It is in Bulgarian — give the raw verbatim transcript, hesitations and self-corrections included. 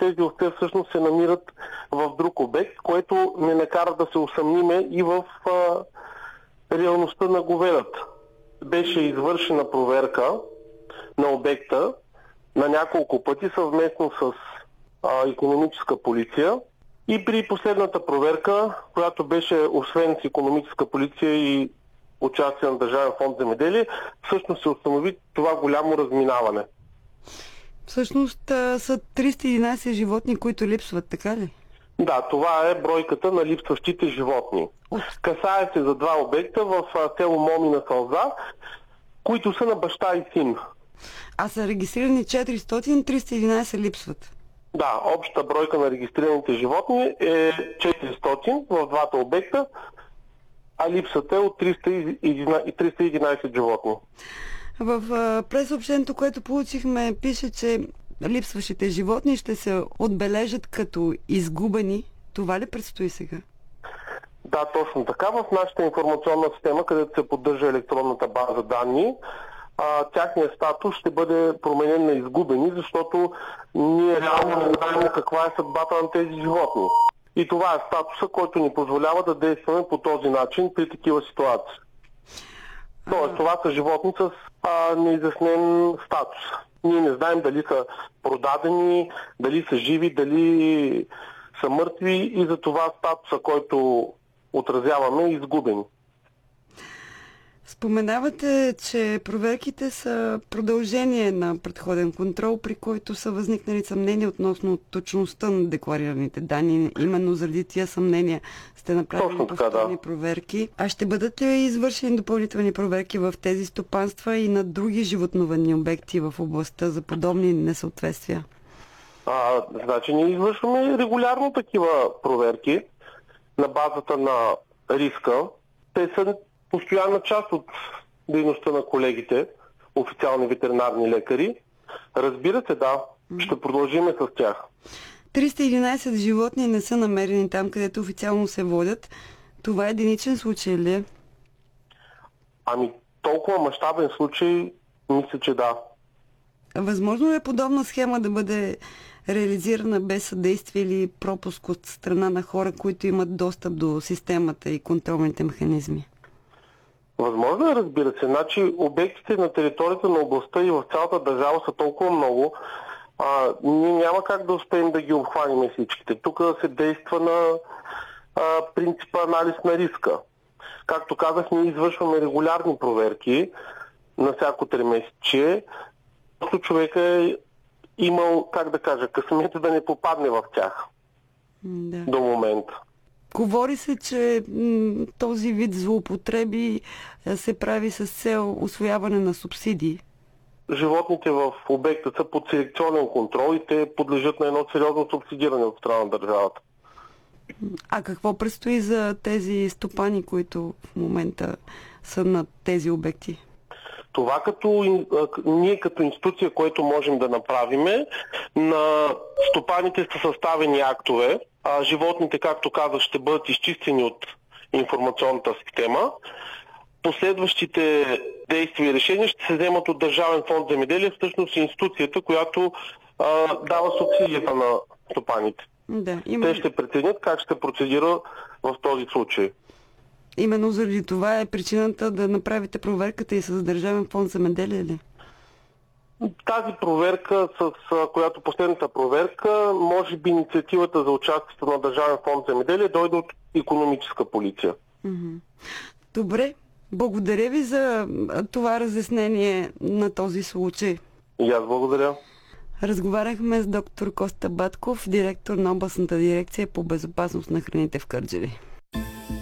тези овце всъщност се намират в друг обект, което не накара да се усъмниме и в а, реалността на говедата. Беше извършена проверка на обекта на няколко пъти съвместно с а, икономическа полиция и при последната проверка, която беше освен с икономическа полиция и участие на Държавен фонд земеделие, всъщност се установи това голямо разминаване. Всъщност а, са триста и единадесет животни, които липсват, така ли? Да, това е бройката на липсващите животни. От... Касае се за два обекта в село Момина Сълза, които са на баща и син. А са регистрирани четиристотин, триста и единадесет липсват. Да, общата бройка на регистрираните животни е четиристотин в двата обекта, а липсата е от триста и единадесет животни. В пресъобщението, което получихме, пише, че липсващите животни ще се отбележат като изгубени. Това ли предстои сега? Да, точно така. В нашата информационна система, където се поддържа електронната база данни, а, тяхният статус ще бъде променен на изгубени, защото ние реално не знаем каква е съдбата на тези животни. И това е статуса, който ни позволява да действаме по този начин при такива ситуации. Тоест, това са животни с а, неизяснен статус. Ние не знаем дали са продадени, дали са живи, дали са мъртви и за това статуса, който отразяваме, е изгубен. Споменавате, че проверките са продължение на предходен контрол, при който са възникнали съмнения относно точността на декларираните данни. Именно заради тия съмнения сте направили повторни да. проверки. А ще бъдат ли извършени допълнителни проверки в тези стопанства и на други животновъдни обекти в областта за подобни несъответствия? А, значи ние извършваме регулярно такива проверки на базата на риска. Те са постоянна част от дейността на колегите, официални ветеринарни лекари. Разбира се, да, ще продължиме с тях. триста и единадесет животни не са намерени там, където официално се водят. Това е единичен случай ли е? Ами, толкова мащабен случай, мисля, че да. Възможно ли е подобна схема да бъде реализирана без съдействие или пропуск от страна на хора, които имат достъп до системата и контролните механизми? Възможно е, разбира се. Значи, обектите на територията на областта и в цялата държава са толкова много, а, ние няма как да успеем да ги обхванем всичките. Тук се действа на а, принципа анализ на риска. Както казах, ние извършваме регулярни проверки на всяко тримесечие. Просто човека е имал, как да кажа, късмета да не попадне в тях да. До момента. Говори се, че м- този вид злоупотреби се прави с цел усвояване на субсидии. Животните в обекта са под селекционен контрол и те подлежат на едно сериозно субсидиране от страна на държавата. А какво предстои за тези стопани, които в момента са на тези обекти? Това като ние като институция, което можем да направим, на стопаните са съставени актове, а животните, както казах, ще бъдат изчистени от информационната система. Последващите действия и решения ще се вземат от Държавен фонд земеделие, всъщност институцията, която а, дава субсидията на стопаните. Да, има... Те ще преценят как ще процедира в този случай. Именно заради това е причината да направите проверката и с Държавен фонд земеделие ли? Тази проверка, с която последната проверка, може би инициативата за участието на Държавен фонд земеделие дойде от икономическа полиция. Добре, благодаря ви за това разяснение на този случай. И аз благодаря. Разговаряхме с доктор Коста Батков, директор на областната дирекция по безопасност на храните в Кърджали.